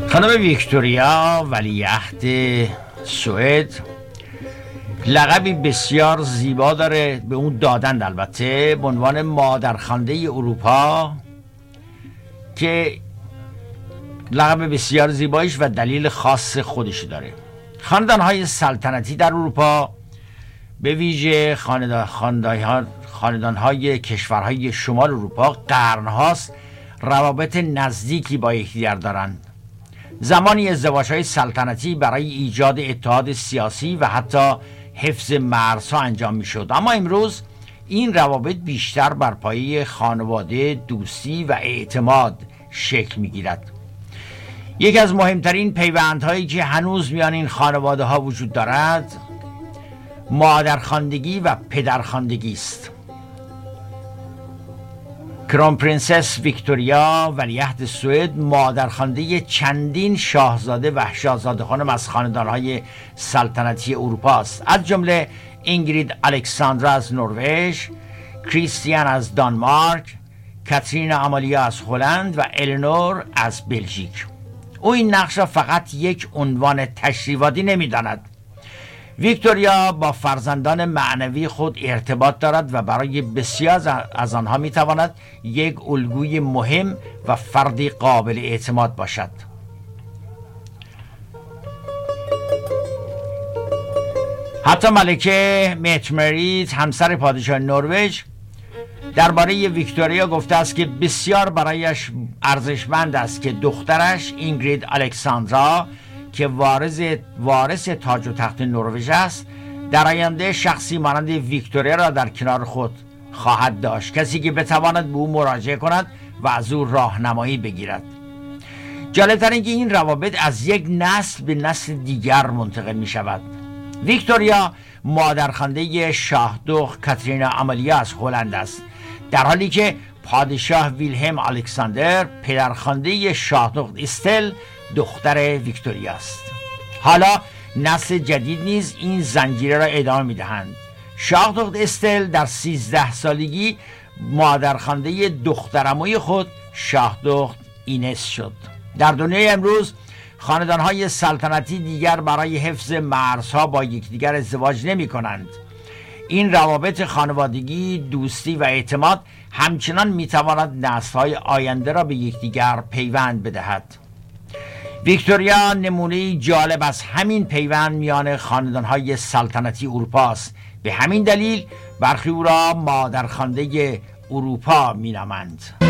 خانم ویکتوریا ولیعهد سوئد لقبی بسیار زیبا داره، به اون دادند البته، به عنوان مادرخوانده اروپا، که لقب بسیار زیبایش و دلیل خاص خودش داره. خاندان‌های سلطنتی در اروپا، به ویژه خاندان‌های کشورهای شمال اروپا، قرن‌هاست روابط نزدیکی با یکدیگر دارند. زمانی ازدواج‌های سلطنتی برای ایجاد اتحاد سیاسی و حتی حفظ مرزها انجام می‌شد، اما امروز این روابط بیشتر بر پایه خانواده، دوستی و اعتماد شکل می‌گیرد. یکی از مهمترین پیوندهایی که هنوز میان این خانواده‌ها وجود دارد، مادرخواندگی و پدرخواندگی است. کرون پرنسس ویکتوریا ولیعهد سوئد مادرخوانده چندین شاهزاده و شاهزاده خانم از خاندان‌های سلطنتی اروپا است، از جمله اینگرید الکساندرا از نروژ، کریستیان از دانمارک، کاترین آمالیا از هلند و النور از بلژیک. او این نقش را فقط یک عنوان تشریفاتی نمی‌داند. ویکتوریا با فرزندان معنوی خود ارتباط دارد و برای بسیار از آنها میتواند یک الگوی مهم و فردی قابل اعتماد باشد. حتی ملکه متمریت همسر پادشاه نروژ درباره ویکتوریا گفته است که بسیار برایش ارزشمند است که دخترش اینگرید الکساندرا که وارث تاج و تخت نروژ است، در آینده شخصی مانند ویکتوریا را در کنار خود خواهد داشت، کسی که بتواند به او مراجعه کند و از او راهنمایی بگیرد. جالب‌تر اینکه این روابط از یک نسل به نسل دیگر منتقل می شود. ویکتوریا مادرخوانده شاهدخت کاترین آمالیا از هلند است، در حالی که پادشاه ویلهلم الکساندر پدرخوانده شاهدخت استل دختر ویکتوریا است. حالا نسل جدید نیز این زنجیره را ادامه می‌دهند. شاهدخت استل در 13 سالگی مادرخوانده دخترعموی خود شاهدخت اینس شد. در دنیای امروز خاندان‌های سلطنتی دیگر برای حفظ مرزها با یکدیگر ازدواج نمی‌کنند. این روابط خانوادگی، دوستی و اعتماد همچنان می‌تواند نسل‌های آینده را به یکدیگر پیوند بدهد. ویکتوریا نمونه جالب از همین پیوند میان خاندان‌های سلطنتی اروپا است. به همین دلیل برخی او را مادرخوانده اروپا می‌نامند.